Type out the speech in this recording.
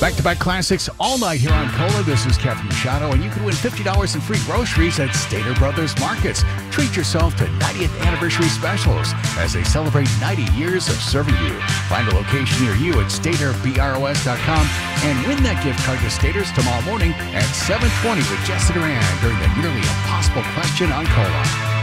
Back-to-back classics all night here on Cola. This is Kevin Machado, and you can win $50 in free groceries at Stater Brothers Markets. Treat yourself to 90th anniversary specials as they celebrate 90 years of serving you. Find a location near you at StaterBROS.com and win that gift card to Stater's tomorrow morning at 7:20 with Jesse Duran during the Nearly Impossible Question on Cola.